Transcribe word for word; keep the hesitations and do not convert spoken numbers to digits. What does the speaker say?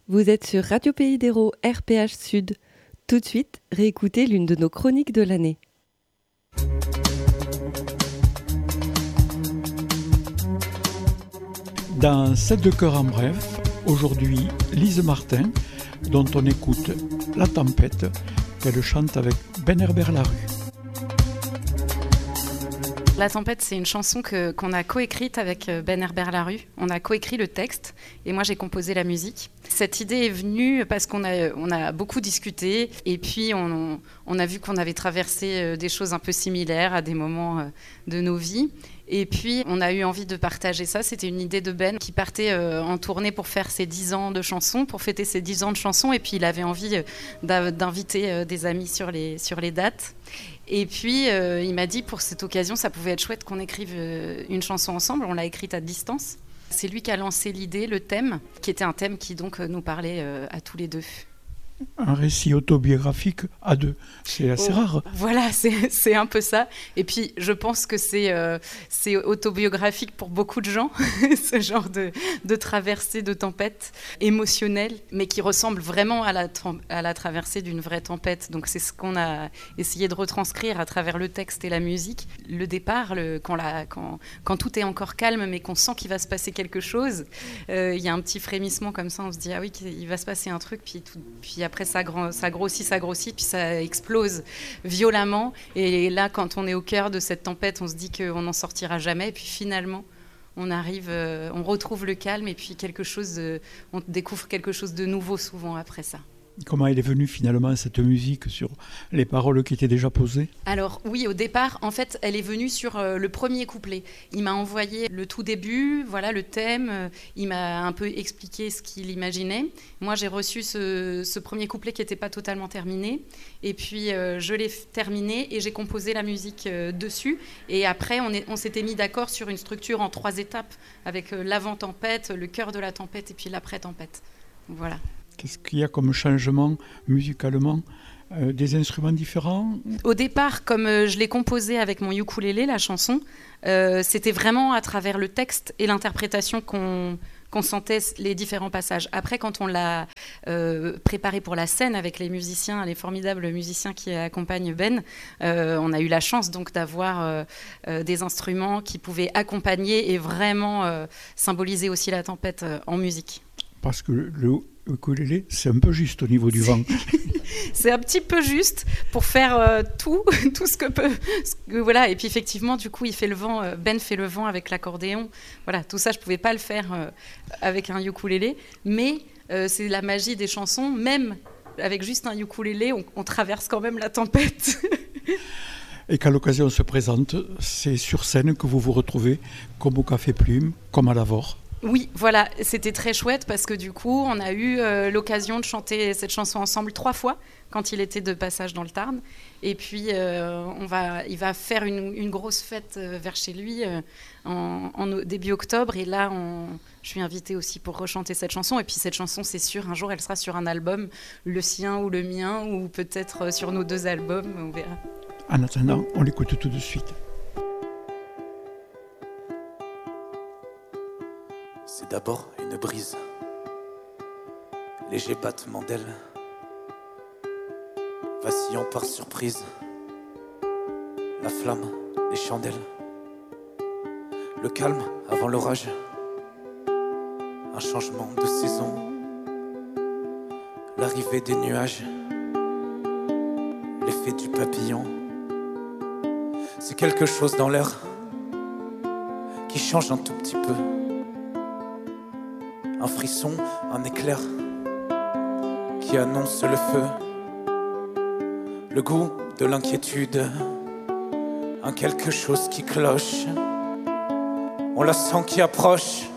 Vous êtes sur Radio Pays d'Hérault, R P H Sud. Tout de suite, réécoutez l'une de nos chroniques de l'année. Dans Sept de cœur en bref, aujourd'hui, Lise Martin, dont on écoute La tempête, qu'elle chante avec Ben Herbert Larue. La tempête, c'est une chanson que, qu'on a coécrite avec Ben Herbert Larue. On a coécrit le texte et moi j'ai composé la musique. Cette idée est venue parce qu'on a, on a beaucoup discuté et puis on, on a vu qu'on avait traversé des choses un peu similaires à des moments de nos vies. Et puis, on a eu envie de partager ça. C'était une idée de Ben qui partait euh, en tournée pour faire ses dix ans de chansons, pour fêter ses dix ans de chansons. Et puis, il avait envie euh, d'inviter euh, des amis sur les, sur les dates. Et puis, euh, il m'a dit, pour cette occasion, ça pouvait être chouette qu'on écrive euh, une chanson ensemble. On l'a écrite à distance. C'est lui qui a lancé l'idée, le thème, qui était un thème qui donc nous parlait euh, à tous les deux. Un récit autobiographique à deux, c'est assez oh, rare. Voilà, c'est, c'est un peu ça. Et puis, je pense que c'est, euh, c'est autobiographique pour beaucoup de gens, ce genre de, de traversée de tempête émotionnelle, mais qui ressemble vraiment à la, à la traversée d'une vraie tempête. Donc, c'est ce qu'on a essayé de retranscrire à travers le texte et la musique. Le départ, le, quand, la, quand, quand tout est encore calme, mais qu'on sent qu'il va se passer quelque chose, euh, il y a un petit frémissement comme ça, on se dit, ah oui, il va se passer un truc, puis tout, puis après ça, ça grossit, ça grossit, puis ça explose violemment. Et là, quand on est au cœur de cette tempête, on se dit qu'on n'en sortira jamais. Et puis finalement, on arrive, euh, on retrouve le calme et puis quelque chose, de, on découvre quelque chose de nouveau souvent après ça. Comment elle est venue finalement cette musique sur les paroles qui étaient déjà posées ? Alors oui, au départ, en fait, elle est venue sur euh, le premier couplet. Il m'a envoyé le tout début, voilà le thème. Euh, il m'a un peu expliqué ce qu'il imaginait. Moi, j'ai reçu ce, ce premier couplet qui n'était pas totalement terminé. Et puis, euh, je l'ai terminé et j'ai composé la musique euh, dessus. Et après, on, est, on s'était mis d'accord sur une structure en trois étapes, avec euh, l'avant-tempête, le cœur de la tempête et puis l'après-tempête. Voilà. Qu'est-ce qu'il y a comme changement musicalement ? euh, Des instruments différents ? Au départ, comme euh, je l'ai composé avec mon ukulélé, la chanson, euh, c'était vraiment à travers le texte et l'interprétation qu'on, qu'on sentait les différents passages. Après, quand on l'a euh, préparé pour la scène avec les musiciens, les formidables musiciens qui accompagnent Ben, euh, on a eu la chance donc d'avoir euh, euh, des instruments qui pouvaient accompagner et vraiment euh, symboliser aussi la tempête euh, en musique. Parce que le, le ukulélé, c'est un peu juste au niveau du vent. C'est un petit peu juste pour faire euh, tout, tout ce que peut. Ce que, voilà. Et puis effectivement, du coup, il fait le vent. Euh, Ben fait le vent avec l'accordéon. Voilà, tout ça, je pouvais pas le faire euh, avec un ukulélé, mais euh, c'est la magie des chansons. Même avec juste un ukulélé, on, on traverse quand même la tempête. Et qu'à l'occasion se présente, c'est sur scène que vous vous retrouvez, comme au Café Plume, comme à l'Avor. Oui, voilà, c'était très chouette parce que du coup, on a eu euh, l'occasion de chanter cette chanson ensemble trois fois quand il était de passage dans le Tarn. Et puis, euh, on va, il va faire une, une grosse fête euh, vers chez lui euh, en, en début octobre. Et là, on, je suis invitée aussi pour rechanter cette chanson. Et puis, cette chanson, c'est sûr, un jour, elle sera sur un album, le sien ou le mien, ou peut-être sur nos deux albums, on verra. En attendant, on l'écoute tout de suite. C'est d'abord une brise, léger battement d'ailes, vacillant par surprise, la flamme des chandelles, le calme avant l'orage, un changement de saison, l'arrivée des nuages, l'effet du papillon. C'est quelque chose dans l'air qui change un tout petit peu. Un frisson, un éclair qui annonce le feu. Le goût de l'inquiétude, un quelque chose qui cloche. On la sent qui approche.